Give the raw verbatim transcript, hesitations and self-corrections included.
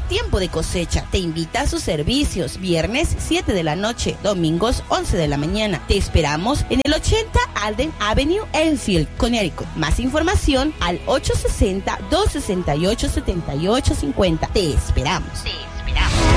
tiempo de cosecha. Te invita a sus servicios, viernes siete de la noche, domingos once de la mañana. Te esperamos en el ochenta Alden Avenue, Enfield, Connecticut. Más información al ocho sesenta, dos sesenta y ocho, setenta y ocho cincuenta. Te esperamos. Te esperamos.